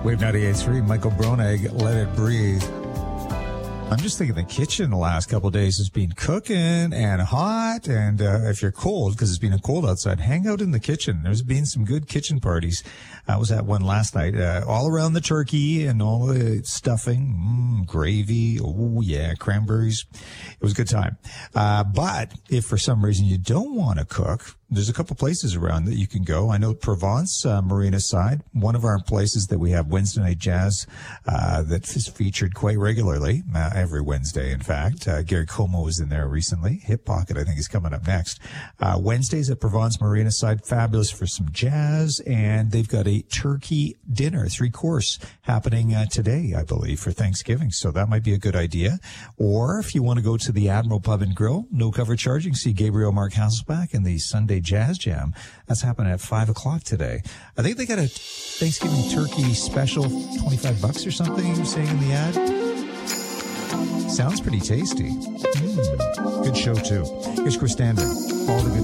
Wave 98.3, Michael Bronig, Let It Breathe. I'm just thinking the kitchen the last couple of days has been cooking and hot. And if you're cold, because it's been cold outside, hang out in the kitchen. There's been some good kitchen parties. I was at one last night, all around the turkey and all the stuffing, gravy. Oh, yeah, cranberries. It was a good time. But if for some reason you don't want to cook, there's a couple places around that you can go. I know Provence, Marina side, one of our places that we have Wednesday Night Jazz that is featured quite regularly, every Wednesday, in fact. Gary Como was in there recently. Hip Pocket, I think, is coming up next. Wednesdays at Provence Marina side, fabulous for some jazz, and they've got a turkey dinner, 3-course, happening today, I believe, for Thanksgiving. So that might be a good idea. Or if you want to go to the Admiral Pub and Grill, no cover charging, see Gabriel Mark Hasselback in the Sunday Jazz Jam. That's happening at 5 o'clock today. I think they got a Thanksgiving turkey special, $25 or something, you were saying in the ad. Sounds pretty tasty. Good show, too. Here's Chris Standard. All the good